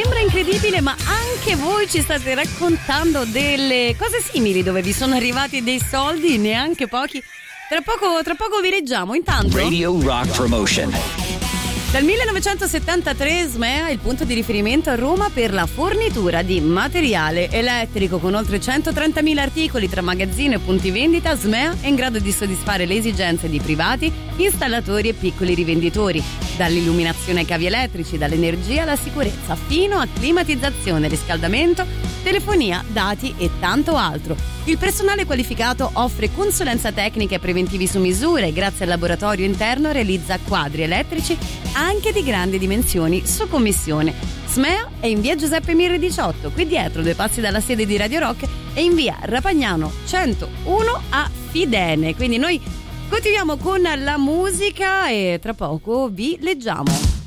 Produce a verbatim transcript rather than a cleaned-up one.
Sembra incredibile, ma anche voi ci state raccontando delle cose simili dove vi sono arrivati dei soldi, neanche pochi. Tra poco, tra poco vi leggiamo. Intanto Radio Rock Promotion. Dal millenovecentosettantatré Smea è il punto di riferimento a Roma per la fornitura di materiale elettrico. Con oltre centotrentamila articoli tra magazzino e punti vendita, Smea è in grado di soddisfare le esigenze di privati, installatori e piccoli rivenditori. Dall'illuminazione ai cavi elettrici, dall'energia alla sicurezza, fino a climatizzazione, riscaldamento, telefonia, dati e tanto altro. Il personale qualificato offre consulenza tecnica e preventivi su misura e grazie al laboratorio interno realizza quadri elettrici anche di grandi dimensioni su commissione. Smea è in via Giuseppe Mirri diciotto, qui dietro, due passi dalla sede di Radio Rock, e in via Rapagnano centouno a Fidene. Quindi noi continuiamo con la musica e tra poco vi leggiamo.